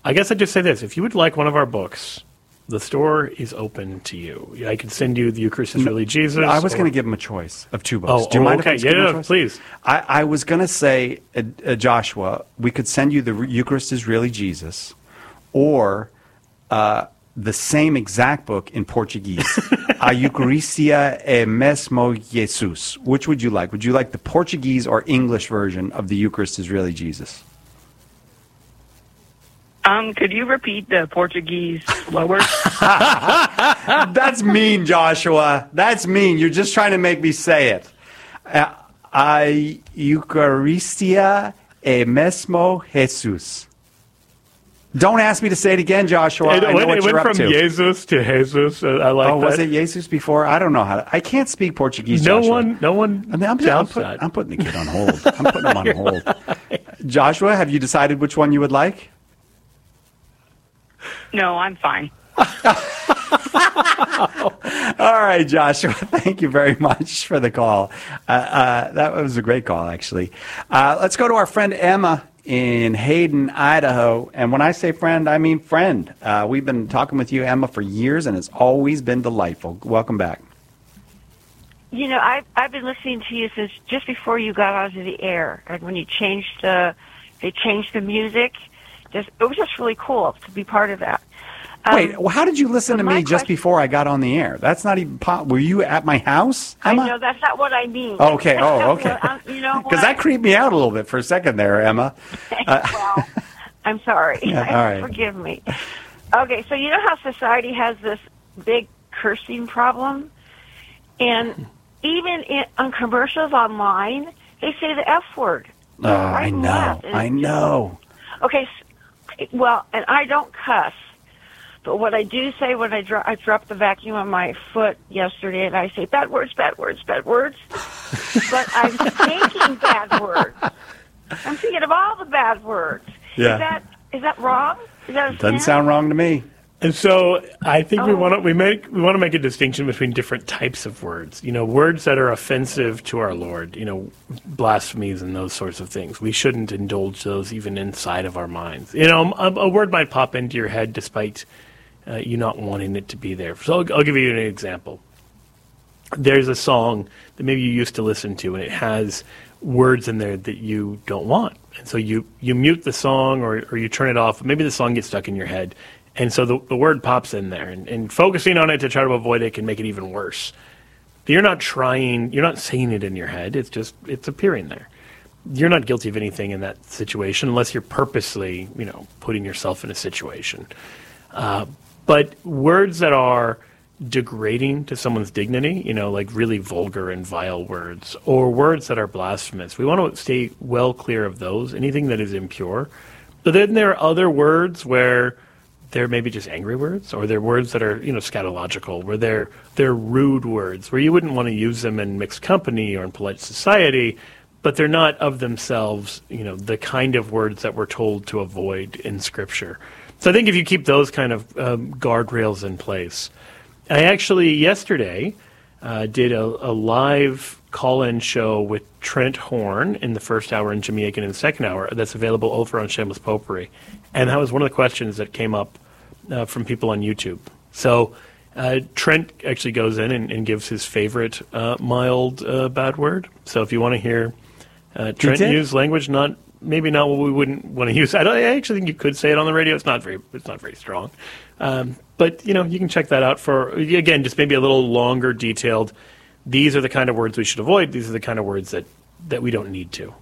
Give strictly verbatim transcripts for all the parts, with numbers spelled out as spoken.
I guess I'd just say this. If you would like one of our books, the store is open to you. I can send you The Eucharist is Really Jesus. I was or... going to give him a choice of two books. Oh, Do you oh, mind okay. if I just yeah, give him a yeah, choice? please. I, I was going to say, uh, uh, Joshua, we could send you The Eucharist is Really Jesus, or uh, the same exact book in Portuguese, A Eucaristia é mesmo Jesus. Which would you like? Would you like the Portuguese or English version of The Eucharist is Really Jesus? Um, could you repeat the Portuguese slower? That's mean, Joshua. That's mean. You're just trying to make me say it. Uh, A Eucaristia é mesmo Jesus. Don't ask me to say it again, Joshua. It, I know it what went you're from up to. Jesus to Jesus. Uh, I like oh, that. was it Jesus before? I don't know how to. I can't speak Portuguese, No Joshua. one, no one I mean, I'm, I'm, doubts put, that. I'm putting the kid on hold. I'm putting him on hold. Joshua, have you decided which one you would like? No, I'm fine. All right, Joshua. Thank you very much for the call. Uh, uh, that was a great call, actually. Uh, let's go to our friend Emma in Hayden, Idaho. And when I say friend, I mean friend. Uh, we've been talking with you, Emma, for years, and it's always been delightful. Welcome back. You know, I've, I've been listening to you since just before you got onto the air. And when you changed the, they changed the music, just it was just really cool to be part of that. Um, Wait, well, how did you listen so to my me just question- before I got on the air? That's not even po- Were you at my house, Emma? I know, that's not what I mean. Okay, oh, okay. Well, um, you know Because that creeped me out a little bit for a second there, Emma. Uh, well, I'm sorry. Yeah, all right. Forgive me. Okay, so you know how society has this big cursing problem? And even in, on commercials online, they say the F word. oh, Right I and know, left. And I it's just- know. Okay, s- well, and I don't cuss. But what I do say when I, dro- I dropped the vacuum on my foot yesterday, and I say bad words, bad words, bad words. But I'm thinking bad words. I'm thinking of all the bad words. Yeah. Is that is that wrong? Is that a Doesn't sin? sound wrong to me. And so I think we Oh. want to we make we want to make a distinction between different types of words. You know, words that are offensive to our Lord. You know, blasphemies and those sorts of things. We shouldn't indulge those even inside of our minds. You know, a, a word might pop into your head despite uh, you not wanting it to be there. So I'll, I'll give you an example. There's a song that maybe you used to listen to, and it has words in there that you don't want. And so you, you mute the song or, or you turn it off. Maybe the song gets stuck in your head. And so the, the word pops in there. And, and focusing on it to try to avoid it can make it even worse. You're not trying, you're not saying it in your head. It's just, it's appearing there. You're not guilty of anything in that situation unless you're purposely, you know, putting yourself in a situation. Uh, but words that are degrading to someone's dignity, you know, like really vulgar and vile words, or words that are blasphemous, we want to stay well clear of those, anything that is impure. But then there are other words where they're maybe just angry words, or they're words that are, you know, scatological, where they're they're rude words, where you wouldn't want to use them in mixed company or in polite society, but they're not of themselves, you know, the kind of words that we're told to avoid in Scripture. So I think if you keep those kind of um, guardrails in place. I actually, yesterday, uh, did a, a live call-in show with Trent Horn in the first hour and Jimmy Akin in the second hour that's available over on Shameless Popery. And that was one of the questions that came up uh, from people on YouTube. So uh, Trent actually goes in and, and gives his favorite uh, mild uh, bad word. So if you want to hear uh, Trent did? use language not maybe not what we wouldn't want to use. I, don't, I actually think you could say it on the radio. It's not very it's not very strong. Um, but, you know, you can check that out for, again, just maybe a little longer detailed. These are the kind of words we should avoid. These are the kind of words that, that we don't need to.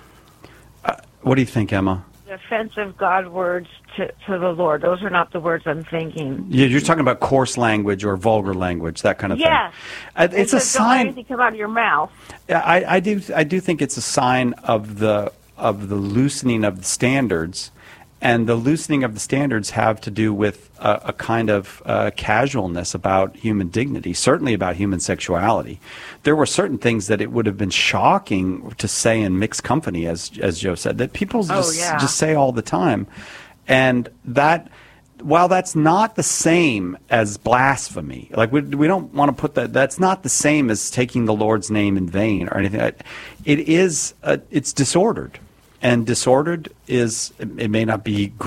Uh, what do you think, Emma? Offensive God words to, to the Lord. Those are not the words I'm thinking. Yeah, you're talking about coarse language or vulgar language, that kind of Yes. thing. Uh, it's a It says, don't let sign. anything come out of your mouth. Yeah, I, I do. I do think it's a sign of the of the loosening of the standards, and the loosening of the standards have to do with a, a kind of uh, casualness about human dignity, certainly about human sexuality. There were certain things that it would have been shocking to say in mixed company, as as Joe said, that people Oh, just yeah. just say all the time, and that. While that's not the same as blasphemy, like we, we don't want to put that, that's not the same as taking the Lord's name in vain or anything. It is, uh, it's disordered. And disordered is, it may not be